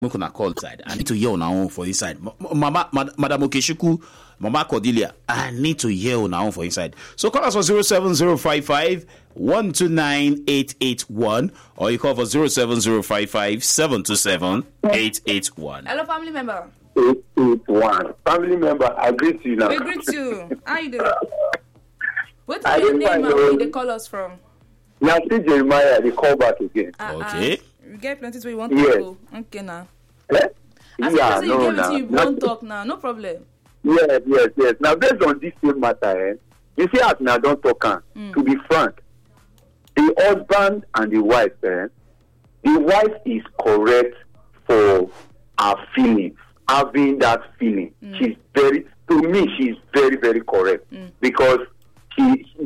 Make una call inside. I need to hear on our own for inside. Madam Okeshiku, Mama Cordelia, I need to hear on our own for inside. So call us for 07055 129 881 or you call for 07055 727 881. Hello, family member. 881. Family member, I greet you now. We greet you. How you doing? What's your name and where they call us from? Now see Jeremiah, they call back again. Okay. We get plenty to you want to go. Okay now. Eh? As Yeah, you give it no, to you, won't talk now. No problem. Yes. Now, based on this same matter, you see, as now don't talk, to be frank, the husband and the wife, the wife is correct for her feelings, having that feeling. She's very, to me, she's very, very correct because she